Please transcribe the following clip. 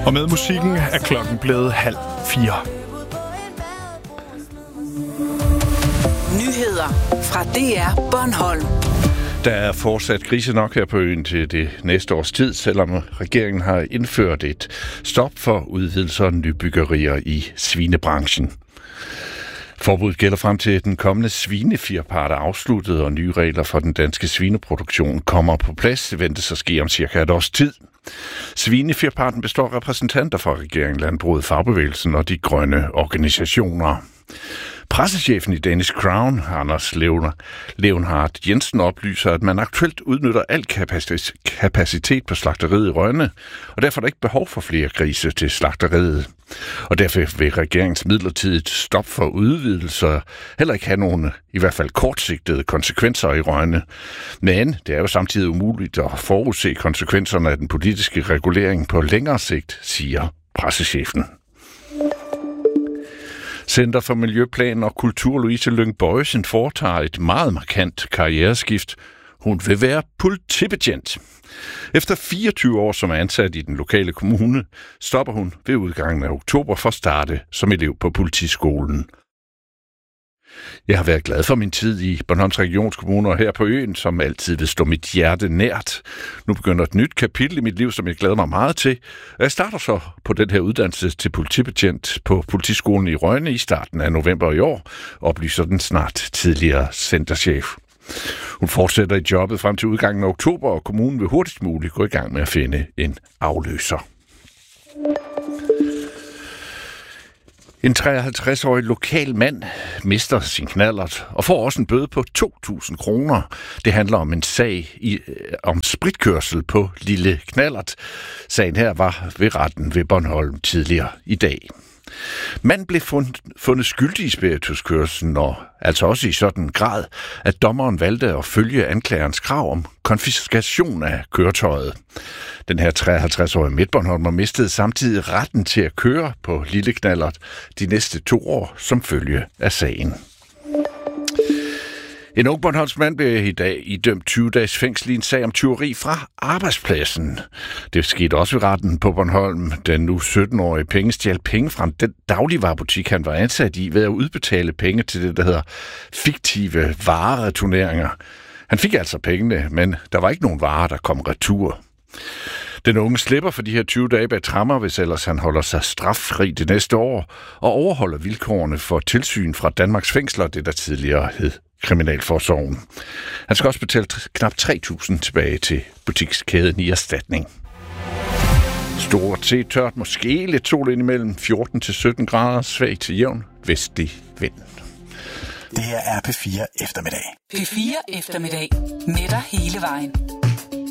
Og med musikken er klokken blevet 3:30. Nyheder fra DR Bornholm. Der er fortsat krise nok her på øen til det næste års tid, selvom regeringen har indført et stop for udvidelser og nybyggerier i svinebranchen. Forbuddet gælder frem til den kommende svinefirpart er afsluttet, og nye regler for den danske svineproduktion kommer på plads. Det ventes at ske om cirka et års tid. Svinefirparten består af repræsentanter fra regeringen, landbruget, fagbevægelsen og de grønne organisationer. Pressechefen i Danish Crown, Anders Leonhardt Jensen, oplyser, at man aktuelt udnytter al kapacitet på slagteriet i Rønne, og derfor er der ikke behov for flere grise til slagteriet. Og derfor vil regeringens midlertidigt stop for udvidelser heller ikke have nogen, i hvert fald kortsigtede konsekvenser i Rønne. Men det er jo samtidig umuligt at forudse konsekvenserne af den politiske regulering på længere sigt, siger pressechefen. Center for Miljøplan og Kultur Louise Lyng Bøjsen foretager et meget markant karriereskift. Hun vil være politibetjent. Efter 24 år som ansat i den lokale kommune, stopper hun ved udgangen af oktober for at starte som elev på politiskolen. Jeg har været glad for min tid i Bornholms Regionskommune og her på øen, som altid vil stå mit hjerte nært. Nu begynder et nyt kapitel i mit liv, som jeg glæder mig meget til. Jeg starter så på den her uddannelse til politibetjent på politiskolen i Rønne i starten af november i år, oplyser den snart tidligere centerchef. Hun fortsætter i jobbet frem til udgangen af oktober, og kommunen vil hurtigst muligt gå i gang med at finde en afløser. En 53-årig lokal mand mister sin knallert og får også en bøde på 2.000 kroner. Det handler om en sag om spritkørsel på lille knallert. Sagen her var ved retten ved Bornholm tidligere i dag. Manden blev fundet skyldig i spirituskørslen, og altså også i sådan grad, at dommeren valgte at følge anklagerens krav om konfiskation af køretøjet. Den her 53-årige midtbornholmer mistede samtidig retten til at køre på lille knallert de næste 2 år som følge af sagen. En ung bornholmsmand blev i dag idømt 20 dages fængsel i en sag om tyveri fra arbejdspladsen. Det skete også ved retten på Bornholm. Den nu 17-årige penge stjal penge fra den dagligvarebutik, han var ansat i, ved at udbetale penge til det, der hedder fiktive varereturneringer. Han fik altså pengene, men der var ikke nogen varer, der kom retur. Den unge slipper for de her 20 dage bag tremmer, hvis ellers han holder sig straffri det næste år, og overholder vilkårene for tilsyn fra Danmarks fængsler, det der tidligere hed Kriminalforsorgen. Han skal også betale knap 3.000 tilbage til butikskæden i erstatning. Stort set tørt, måske lidt sol indimellem, 14-17 grader, svag til jævn, vestlig vind. Det her er P4 Eftermiddag. P4 Eftermiddag med dig hele vejen.